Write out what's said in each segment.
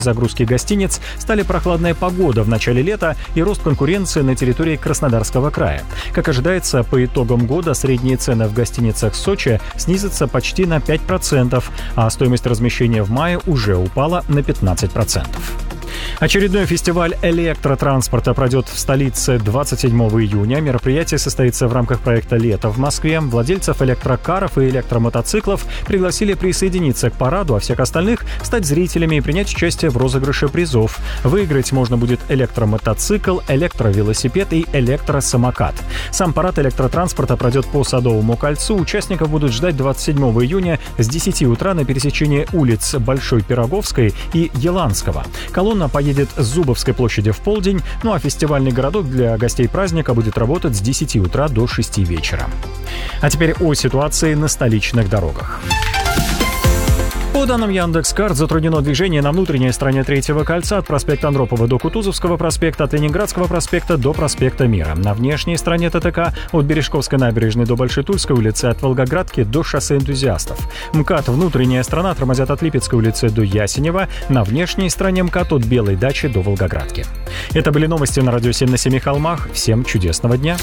загрузки гостиниц стали прохладная погода в начале лета и рост конкуренции на территории Краснодарского края. Как ожидается, по итогам года средние цены в гостиницах Сочи снизятся почти на 5%, а стоимость размещения в мае уже упала на 15%. Очередной фестиваль электротранспорта пройдет в столице 27 июня. Мероприятие состоится в рамках проекта «Лето в Москве». Владельцев электрокаров и электромотоциклов пригласили присоединиться к параду, а всех остальных – стать зрителями и принять участие в розыгрыше призов. Выиграть можно будет электромотоцикл, электровелосипед и электросамокат. Сам парад электротранспорта пройдет по Садовому кольцу. Участников будут ждать 27 июня с 10 утра на пересечении улиц Большой Пироговской и Еланского. Колонна поедет с Зубовской площади в полдень, ну а фестивальный городок для гостей праздника будет работать с 10 утра до 6 вечера. А теперь о ситуации на столичных дорогах. По данным Яндекс.Карт, затруднено движение на внутренней стороне Третьего кольца от проспекта Андропова до Кутузовского проспекта, от Ленинградского проспекта до проспекта Мира. На внешней стороне ТТК от Бережковской набережной до Большой Тульской улицы, от Волгоградки до шоссе Энтузиастов. МКАД внутренняя сторона тормозят от Липецкой улицы до Ясенева, на внешней стороне МКАД от Белой дачи до Волгоградки. Это были новости на Радио 7 на Семи холмах. Всем чудесного дня.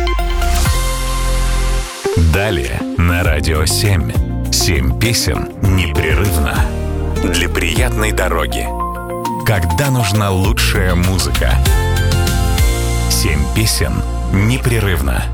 Далее на Радио 7. 7 песен непрерывно. Для приятной дороги. Когда нужна лучшая музыка. 7 песен непрерывно.